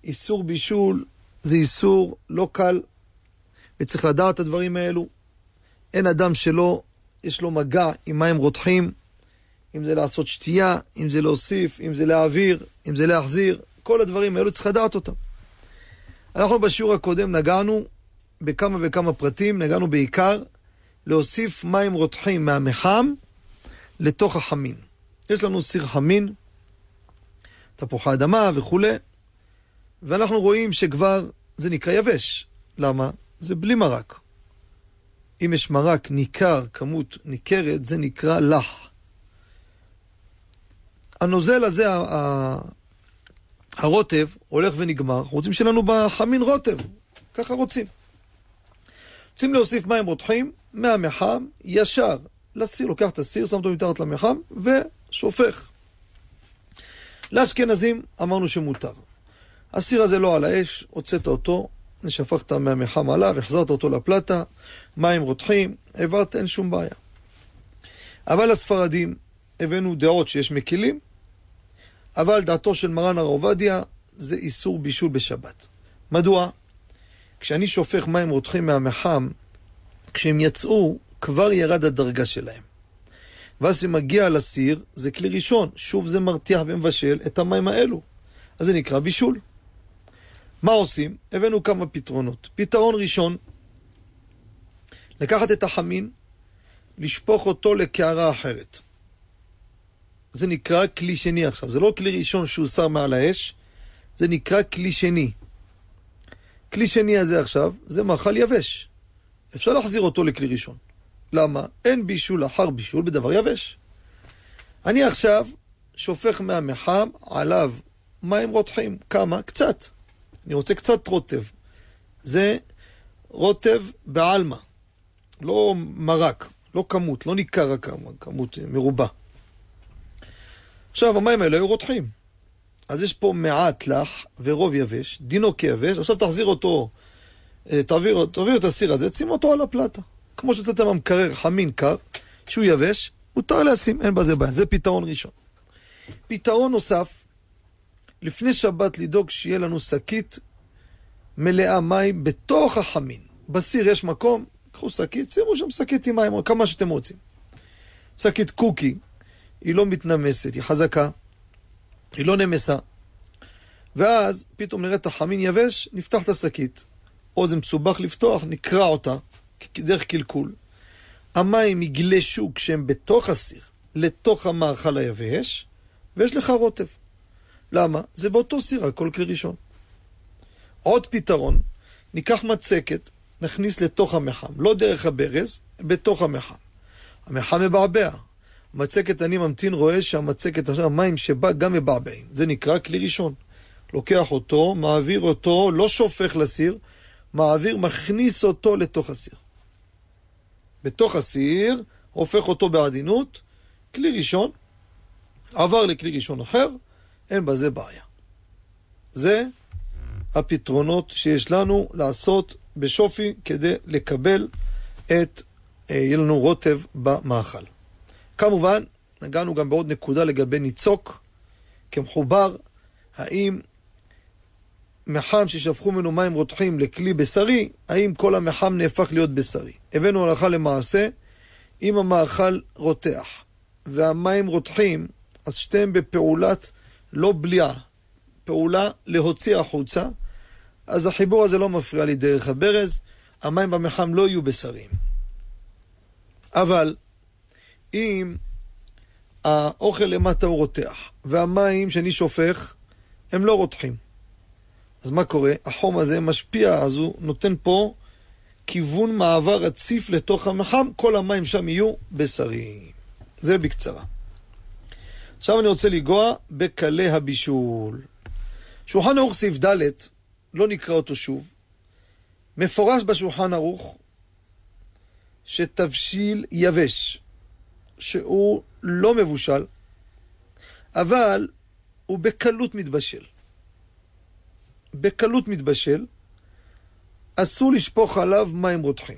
איסור בישול זה איסור לא קל, וצריך לדעת את הדברים האלו. אין אדם שלא יש לו מגע עם מים רותחים, אם זה לעשות שתייה, אם זה להוסיף, אם זה להעביר, אם זה להחזיר, כל הדברים האלו צריך לדעת אותם. אנחנו בשיעור הקודם נגענו בכמה וכמה פרטים, נגענו בעיקר להוסיף מים רותחים מהמחם לתוך החמין. יש לנו סיר חמין, תפוחי אדמה וכו', ואנחנו רואים שכבר זה נקרא יבש. למה? זה בלי מרק. אם יש מרק ניכר, כמות ניכרת, זה נקרא לח. הנוזל הזה, הרוטב, הולך ונגמר. רוצים שלנו בחמין רוטב. ככה רוצים. רוצים להוסיף מים רותחים מהמחם ישר לסיר. לוקח את הסיר, שם אותו מתחת למחם ושופך. לאשכנזים אמרנו שמותר. הסיר הזה לא על האש, הוצאת אותו, שפכת מהמחם עליו, החזרת אותו לפלטה, מים רותחים, העברת, אין שום בעיה. אבל הספרדים הבאנו דעות שיש מקילים, אבל דעתו של מרן הרב עובדיה זה איסור בישול בשבת. מדוע? כשאני שופך מים רותחים מהמחם, כשהם יצאו, כבר ירד הדרגה שלהם. ואז שמגיע לסיר, זה כלי ראשון, שוב זה מרתיח ומבשל את המים האלו. אז זה נקרא בישול. מה עושים? הבאנו כמה פתרונות. פתרון ראשון, לקחת את החמין, לשפוך אותו לקערה אחרת. זה נקרא כלי שני עכשיו. זה לא כלי ראשון שהוא שר מעל האש, זה נקרא כלי שני. כלי שני הזה עכשיו, זה מאכל יבש. אפשר להחזיר אותו לכלי ראשון. למה? אין בישול אחר בישול בדבר יבש. אני עכשיו שופך מהמחם עליו מים רותחים. כמה? קצת. אני רוצה קצת רוטב. זה רוטב בעלמה. לא מרק, לא כמות, לא ניכר כמות מרובה. עכשיו המים האלה היו רותחים. אז יש פה מעט לח ורוב יבש, דינו כיבש. עכשיו תחזיר אותו, תעביר את הסיר הזה, שים אותו על הפלטה. כמו שאתה ממקרר חמין קר, שהוא יבש, מותר לשים, אין בזה בעיה. זה פתרון ראשון. פתרון נוסף, לפני שבת לדאוג שיהיה לנו שקית מלאה מים בתוך החמין. בסיר יש מקום, קחו שקית, שימו שם שקית עם מים, או כמה שאתם רוצים. שקית קוקי, היא לא מתנמסת, היא חזקה, היא לא נמסה. ואז פתאום נראה את החמין יבש, נפתח את השקית. או זה מסובך לפתוח, נקרע אותה, דרך קלקול. המים יגלשו כשהם בתוך הסיר, לתוך המאכל היבש, ויש לך רוטב. למה? זה באותו סיר, הכל כלי ראשון. עוד פתרון, ניקח מצקת, נכניס לתוך המחם, לא דרך הברז, בתוך המחם. המחם מבעבע. מצקת אני ממתין, רואה שהמצקת, המים שבא גם מבעבעים. זה נקרא כלי ראשון. לוקח אותו, מעביר אותו, לא שופך לסיר, מעביר, מכניס אותו לתוך הסיר. בתוך הסיר, הופך אותו בעדינות, כלי ראשון, עבר לכלי ראשון אחר, אין בזה בעיה. זה הפתרונות שיש לנו לעשות בשופי כדי לקבל יהיה לנו רוטב במאכל. כמובן, נגענו גם בעוד נקודה לגבי ניצוק, כמחובר, האם מחם ששפכו ממנו מים רותחים לכלי בשרי, האם כל המחם נהפך להיות בשרי. הבאנו הלכה למעשה, אם המאכל רותח והמים רותחים, אז שתיהם בפעולת לא בליעה, פעולה להוציא החוצה, אז החיבור הזה לא מפריע לי דרך הברז, המים במחם לא יהיו בשרים. אבל אם האוכל למטה הוא רותח, והמים שאני שופך הם לא רותחים, אז מה קורה? החום הזה משפיע, אז הוא נותן פה כיוון מעבר רציף לתוך המחם, כל המים שם יהיו בשרי. זה בקצרה. עכשיו אני רוצה לגוע בקלי הבישול. שולחן ערוך סעיף ד', לא נקרא אותו שוב, מפורש בשולחן ערוך שתבשיל יבש, שהוא לא מבושל, אבל הוא בקלות מתבשל. בקלות מתבשל, אסור לשפוך עליו מים רותחים.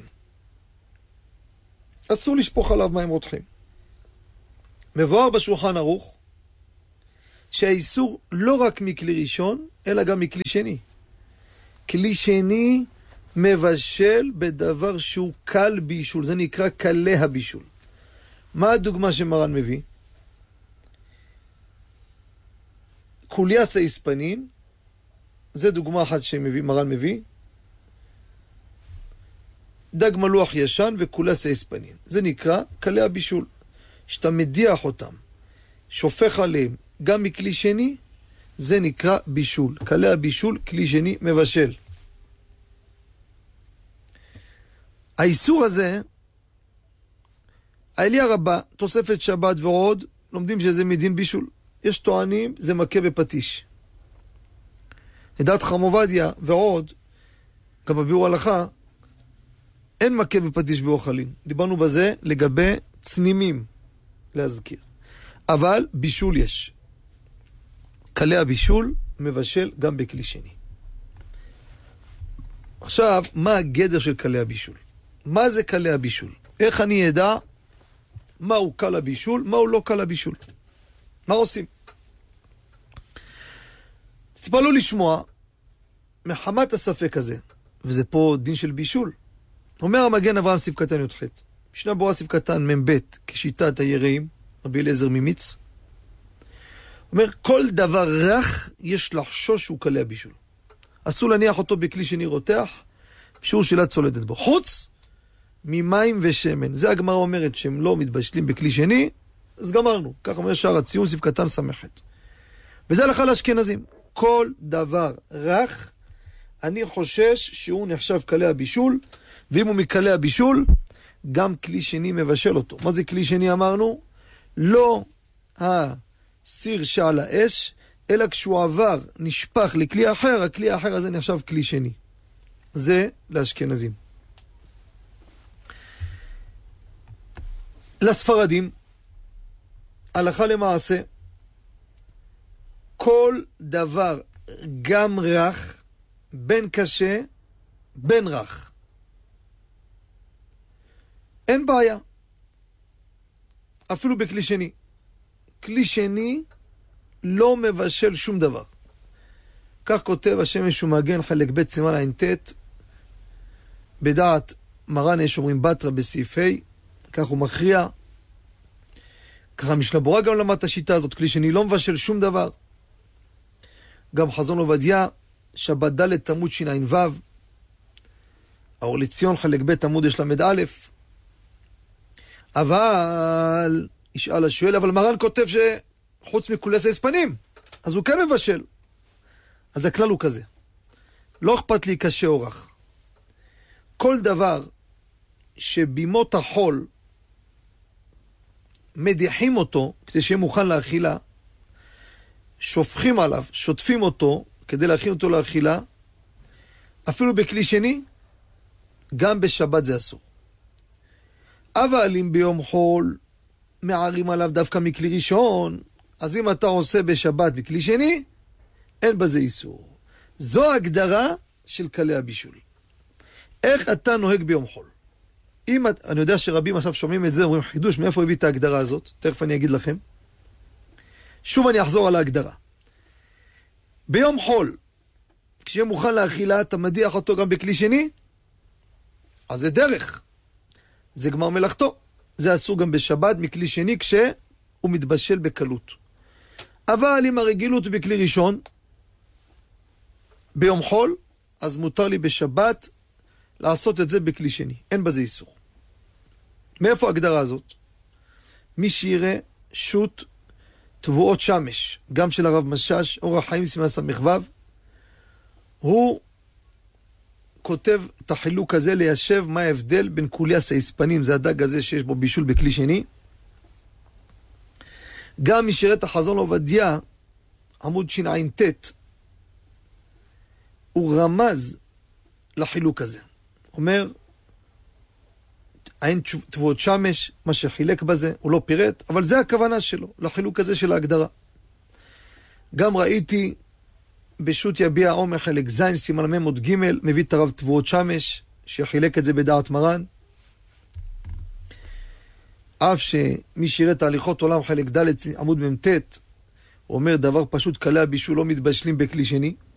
אסור לשפוך עליו מים רותחים. מבואר בשולחן ערוך, שהאיסור לא רק מכלי ראשון, אלא גם מכלי שני. כלי שני מבשל בדבר שהוא קל בישול, זה נקרא קלי הבישול. מה הדוגמה שמרן מביא? קוליאס האספנין, זה דוגמה אחת שמרן מביא. דג מלוח ישן וקוליאס האספנין, זה נקרא קלי הבישול. שאתה מדיח אותם, שופך עליהם גם מכלי שני, זה נקרא בישול. קלי הבישול, כלי שני מבשל. האיסור הזה, העלייה רבה, תוספת שבת ועוד, לומדים שזה מדין בישול. יש טוענים, זה מכה בפטיש. לדעת חכם עובדיה ועוד, גם בביאור הלכה, אין מכה בפטיש באוכלים. דיברנו בזה לגבי צנימים, להזכיר. אבל בישול יש. קלי הבישול מבשל גם בכלי שני. עכשיו, מה הגדר של קלי הבישול? מה זה קלי הבישול? איך אני אדע מהו קל הבישול, מהו לא קל הבישול? מה עושים? תתפלאו לשמוע, מחמת הספק הזה, וזה פה דין של בישול, אומר המגן אברהם סעיף קטן י"ח, משנה ברורה סעיף קטן מ"ב, כשיטת היראים, רבי אליעזר ממיץ, אומר, כל דבר רך יש לחשוש שהוא קלי הבישול. אסור להניח אותו בכלי שני רותח, בשיעור שלה צולדת בו. חוץ ממים ושמן. זה הגמרא אומרת שהם לא מתבשלים בכלי שני, אז גמרנו. כך אומר שער הציון סעיף קטן סמכת. וזה הלכה לאשכנזים. כל דבר רך, אני חושש שהוא נחשב קלי הבישול, ואם הוא מקלי הבישול, גם כלי שני מבשל אותו. מה זה כלי שני אמרנו? לא הסיר שעל האש, אלא כשהוא עבר, נשפך לכלי אחר, הכלי האחר הזה נחשב כלי שני. זה לאשכנזים. לספרדים, הלכה למעשה, כל דבר גם רך, בין קשה, בין רך. אין בעיה. אפילו בכלי שני. כלי שני לא מבשל שום דבר. כך כותב השמש ומגן חלק ב' סימן ע"ט, בדעת מרן יש אומרים בתרא בסעיף ה', כך הוא מכריע. ככה משנה ברורה גם למד את השיטה הזאת, כלי שני לא מבשל שום דבר. גם חזון עובדיה, שבת ד' תמוד שע"ו, האור לציון חלק ב' עמוד ל"א. אבל ישאל השואל, אבל מרן כותב שחוץ מקוליאס האספנים, אז הוא כן מבשל. אז הכלל הוא כזה, לא אכפת לי קשה או רך. כל דבר שבימות החול מדיחים אותו כדי שיהיה מוכן לאכילה, שופכים עליו, שוטפים אותו כדי להכין אותו לאכילה, אפילו בכלי שני, גם בשבת זה אסור. אבל אם ביום חול מערים עליו דווקא מכלי ראשון, אז אם אתה עושה בשבת בכלי שני, אין בזה איסור. זו ההגדרה של קלי הבישול. איך אתה נוהג ביום חול? אני יודע שרבים עכשיו שומעים את זה, אומרים חידוש, מאיפה הביא את ההגדרה הזאת? תכף אני אגיד לכם. שוב אני אחזור על ההגדרה. ביום חול, כשיהיה מוכן לאכילה, אתה מדיח אותו גם בכלי שני? אז זה דרך. זה גמר מלאכתו. זה אסור גם בשבת מכלי שני כשהוא מתבשל בקלות. אבל אם הרגילות הוא בכלי ראשון, ביום חול, אז מותר לי בשבת לעשות את זה בכלי שני. אין בזה איסור. מאיפה ההגדרה הזאת? מי שיראה שו"ת תבואות שמש, גם של הרב משש, אורח חיים סימן ס"ו, הוא כותב את החילוק הזה ליישב מה ההבדל בין קוליאס האספנים, זה הדג הזה שיש בו בישול בכלי שני. גם מי שיראה את החזון עובדיה, עמוד שע"ט, הוא רמז לחילוק הזה. אומר, אין תבואות שמש, מה שחילק בזה, הוא לא פירט, אבל זה הכוונה שלו, לחילוק הזה של ההגדרה. גם ראיתי בשו"ת יביע עומר חלק ז' סימן מ' ג' מביא את הרב תבואות שמש, שחילק את זה בדעת מרן. אף שמי שיראה תהליכות עולם חלק ד' עמוד מ"ט, אומר דבר פשוט, קלי הבישול לא מתבשלים בכלי שני.